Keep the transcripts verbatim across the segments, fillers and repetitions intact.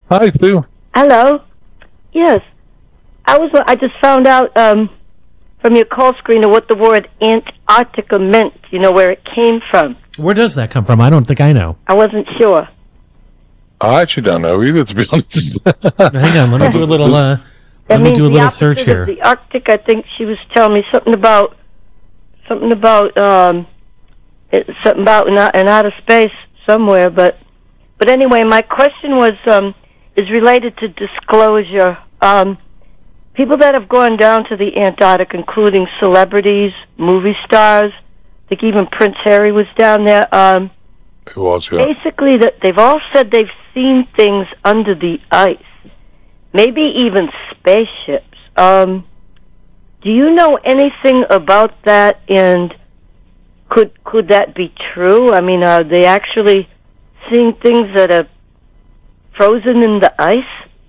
Hi, Sue. Hello. Yes, I was. I just found out um, from your call screener what the word Antarctica meant. You know where it came from. Where does that come from? I don't think I know. I wasn't sure. I actually don't know either, to be honest. Hang on, let me do a little. Uh, let That me means do a the little opposite search of here. The Arctic. I think she was telling me something about something about um, it, something about in, in outer space somewhere. But but anyway, my question was um, is related to disclosure. Um, people that have gone down to the Antarctic, including celebrities, movie stars. I think even Prince Harry was down there. Um, It was, yeah. basically, that they've all said they've seen things under the ice, maybe even spaceships. Um, do you know anything about that? And could could that be true? I mean, are they actually seeing things that are frozen in the ice?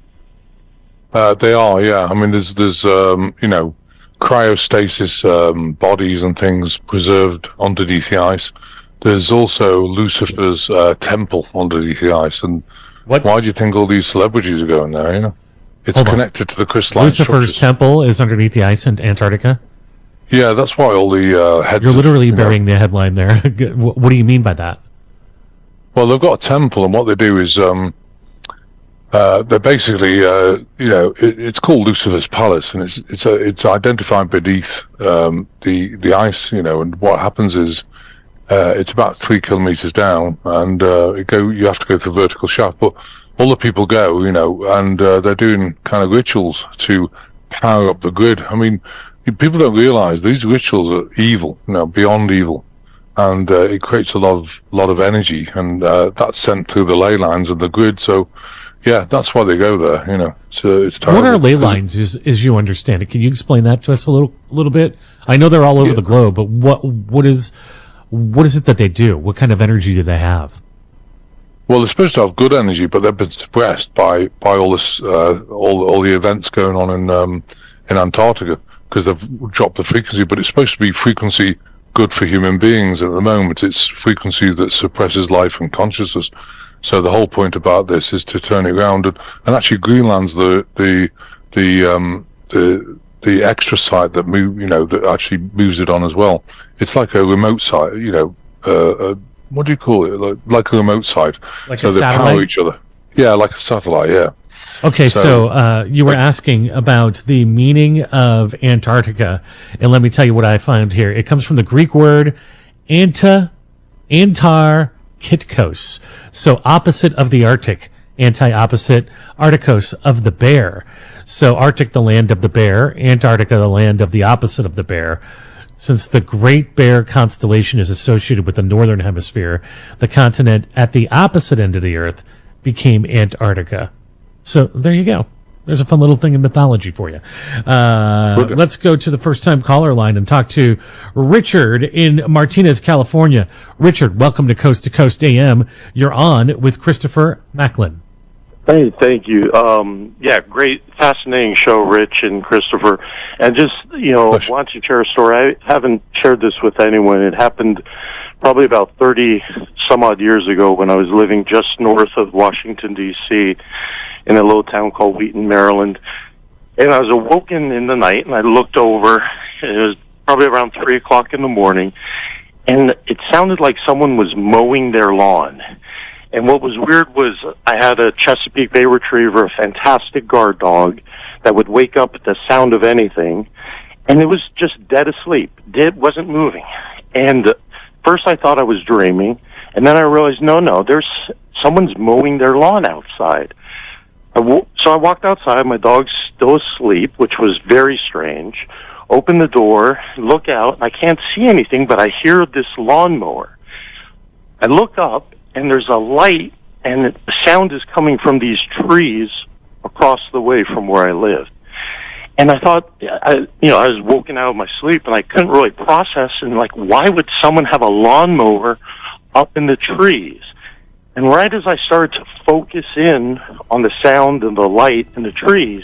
Uh, they are, yeah. I mean, there's, there's um, you know, cryostasis um, bodies and things preserved underneath the ice. There's also Lucifer's uh, temple underneath the ice. And What? why do you think all these celebrities are going there, you know? It's Hold on. connected to the crystalline Lucifer's structures. temple is underneath the ice in Antarctica. Yeah, that's why all the uh, heads... You're of- literally you know, burying the headline there. What what do you mean by that? Well, they've got a temple, and what they do is... Um, Uh, they're basically, uh, you know, it, it's called Lucifer's Palace, and it's it's a, it's identified beneath um, the the ice, you know. And what happens is, uh, it's about three kilometers down, and uh, it go you have to go through vertical shaft. But all the people go, you know, and uh, they're doing kind of rituals to power up the grid. I mean, people don't realize these rituals are evil, you know, beyond evil, and uh, it creates a lot of lot of energy, and uh, that's sent through the ley lines of the grid. So. Yeah, that's why they go there. You know, it's, uh, it's terrible. What are ley lines, as, as you understand it? Can you explain that to us a little little bit? I know they're all over Yeah. the globe, but what what is what is it that they do? What kind of energy do they have? Well, they're supposed to have good energy, but they've been suppressed by, by all this uh, all all the events going on in um, in Antarctica because they've dropped the frequency. But it's supposed to be frequency good for human beings. At the moment, it's frequency that suppresses life and consciousness. So the whole point about this is to turn it around, and, and actually Greenland's the the the um, the the extra site that move, you know, that actually moves it on as well. It's like a remote site, you know. Uh, uh, what do you call it? Like, like a remote site. Like so a they power satellite? each other. Yeah, like a satellite. Yeah. Okay, so, So- uh, you were asking about the meaning of Antarctica, and let me tell you what I found here. It comes from the Greek word anta, antar, Kitkos. So opposite of the Arctic, anti-opposite, Arcticos of the bear. So Arctic, the land of the bear, Antarctica, the land of the opposite of the bear. Since the Great Bear constellation is associated with the northern hemisphere, the continent at the opposite end of the Earth became Antarctica. So there you go. There's a fun little thing in mythology for you. Uh, let's go to the first time caller line and talk to Richard in Martinez, California. Richard, welcome to Coast to Coast A M. You're on with Christopher Macklin. Hey, thank you. Um, yeah, great, fascinating show, Rich and Christopher. And just, you know, want to share a story. I haven't shared this with anyone. It happened probably about thirty some odd years ago when I was living just north of Washington, D C, in a little town called Wheaton, Maryland. And I was awoken in the night, and I looked over, and it was probably around three o'clock in the morning, and it sounded like someone was mowing their lawn. And what was weird was I had a Chesapeake Bay Retriever, a fantastic guard dog, that would wake up at the sound of anything, and it was just dead asleep. It wasn't moving. And first I thought I was dreaming, and then I realized, no, no, there's someone's mowing their lawn outside. I w- so I walked outside. My dog's still asleep, which was very strange. Open the door, look out, and I can't see anything, but I hear this lawnmower. I look up, and there's a light, and the sound is coming from these trees across the way from where I lived. And I thought, I, you know, I was woken out of my sleep, and I couldn't really process, and like, why would someone have a lawnmower up in the trees? And right as I started to focus in on the sound and the light and the trees,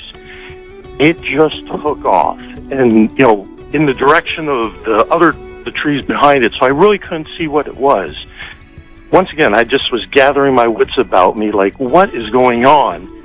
it just took off. And, you know, in the direction of the other, the trees behind it, so I really couldn't see what it was. Once again, I just was gathering my wits about me, like, what is going on?